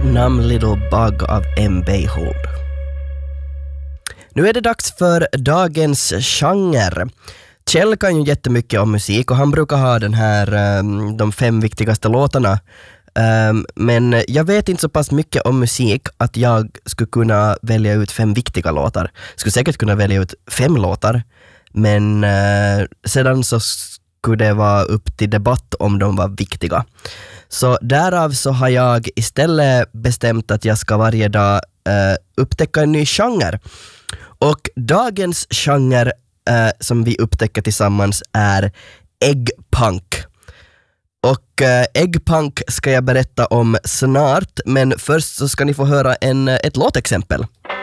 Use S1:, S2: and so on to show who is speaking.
S1: Numb Little Bug av M. Behold. Nu är det dags för dagens genre. Kjell kan ju jättemycket om musik och han brukar ha den här de 5 viktigaste låtarna. Men jag vet inte så pass mycket om musik att jag skulle kunna välja ut 5 viktiga låtar. Skulle säkert kunna välja ut 5 låtar, men sedan så skulle det vara upp till debatt om de var viktiga. Så därav så har jag istället bestämt att jag ska varje dag upptäcka en ny genre. Och dagens genre som vi upptäcker tillsammans är eggpunk. Och eggpunk ska jag berätta om snart, men först så ska ni få höra ett låtexempel.